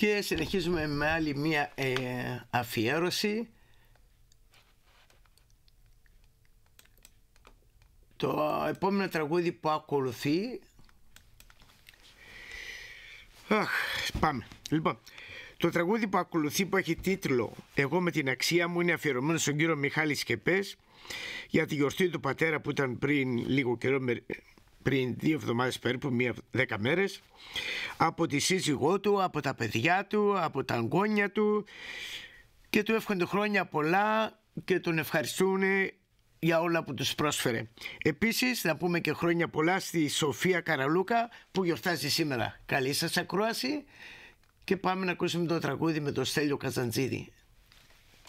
Και συνεχίζουμε με άλλη μία αφιέρωση. Το επόμενο τραγούδι που ακολουθεί. Πάμε. Λοιπόν, το τραγούδι που ακολουθεί, που έχει τίτλο «Εγώ με την αξία μου», είναι αφιερωμένο στον κύριο Μιχάλη Σκεπές για τη γιορτή του πατέρα που ήταν πριν λίγο καιρό, πριν 2 εβδομάδες περίπου, 10 μέρες, από τη σύζυγό του, από τα παιδιά του, από τα εγγόνια του, και του εύχονται χρόνια πολλά και τον ευχαριστούν για όλα που τους πρόσφερε. Επίσης να πούμε και χρόνια πολλά στη Σοφία Καραλούκα που γιορτάζει σήμερα. Καλή σας ακρόαση και πάμε να ακούσουμε το τραγούδι με τον Στέλιο Καζαντζίδη.